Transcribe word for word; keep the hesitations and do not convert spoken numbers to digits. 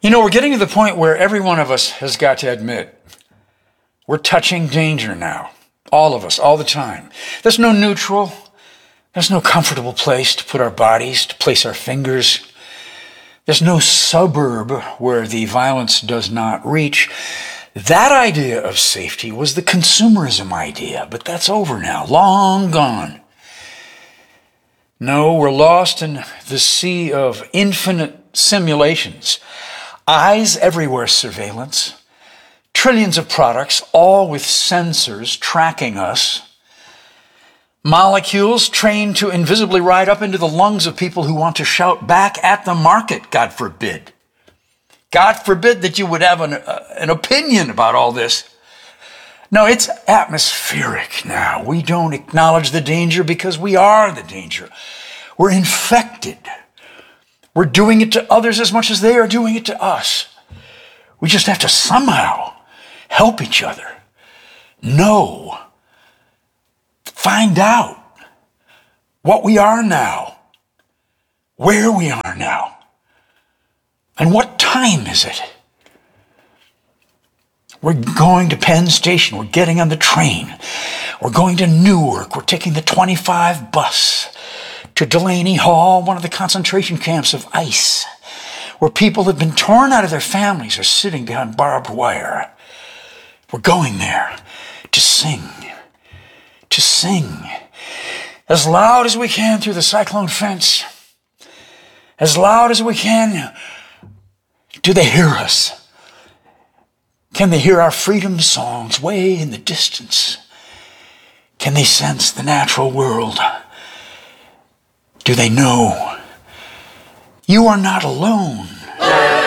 You know, we're getting to the point where every one of us has got to admit we're touching danger now. All of us, all the time. There's no neutral. There's no comfortable place to put our bodies, to place our fingers. There's no suburb where the violence does not reach. That idea of safety was the consumerism idea, but that's over now, long gone. No, we're lost in the sea of infinite simulations. Eyes everywhere surveillance. Trillions of products, all with sensors tracking us. Molecules trained to invisibly ride up into the lungs of people who want to shout back at the market, God forbid. God forbid that you would have an, uh, an opinion about all this. No, it's atmospheric now. We don't acknowledge the danger because we are the danger. We're infected. We're doing it to others as much as they are doing it to us. We just have to somehow help each other. Know. Find out what we are now. Where we are now. And what time is it? We're going to Penn Station. We're getting on the train. We're going to Newark. We're taking the twenty-five bus to Delaney Hall, one of the concentration camps of ICE, where people have been torn out of their families are sitting behind barbed wire. We're going there to sing, to sing as loud as we can through the cyclone fence, as loud as we can. Do they hear us? Can they hear our freedom songs way in the distance? Can they sense the natural world? Do they know you are not alone?